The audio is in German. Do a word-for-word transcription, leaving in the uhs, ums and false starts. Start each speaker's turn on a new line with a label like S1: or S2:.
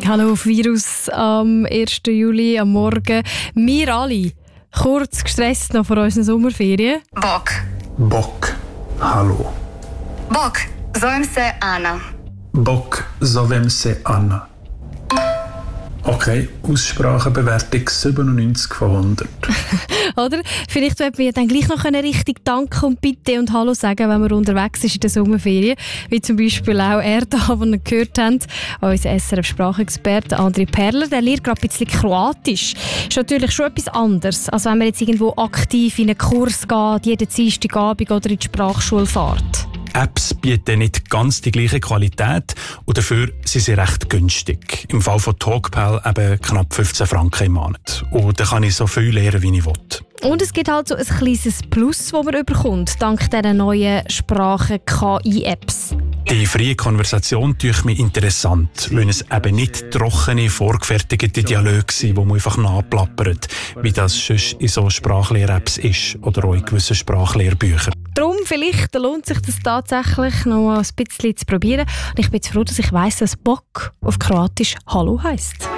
S1: Hallo auf Virus am ersten Juli am Morgen. Wir alle kurz gestresst noch vor unseren Sommerferien.
S2: Bok.
S3: Bok. Hallo.
S2: Bok. Zovem se Anna.
S3: Bok. Zovem se Anna. Okay, Aussprachenbewertung siebenundneunzig von hundert.
S1: Oder? Vielleicht werden wir dann gleich noch richtig Danke und Bitte und Hallo sagen, wenn man unterwegs ist in der Sommerferien. Wie zum Beispiel auch er da, den ihr gehört habt, unser S R F-Sprachexperte André Perler. Der lernt gerade ein bisschen Kroatisch. Ist natürlich schon etwas anderes, als wenn man jetzt irgendwo aktiv in einen Kurs geht, jeden Dienstagabend oder in die Sprachschule fährt.
S4: Apps bieten nicht ganz die gleiche Qualität und dafür sind sie recht günstig. Im Fall von Talkpal eben knapp fünfzehn Franken im Monat. Und dann kann ich so viel lernen, wie ich will.
S1: Und es gibt halt so ein kleines Plus, das man bekommt, dank dieser neuen Sprachen-K I-Apps.
S4: Die freie Konversation tue mich interessant, weil es eben nicht trockene, vorgefertigte Dialoge sind, die man einfach nachplappert, wie das sonst in so Sprachlehr-Apps ist oder auch in gewissen Sprachlehrbüchern.
S1: Darum vielleicht lohnt sich das tatsächlich noch ein bisschen zu probieren. Und ich bin jetzt froh, dass ich weiss, dass Bok auf Kroatisch Hallo heisst.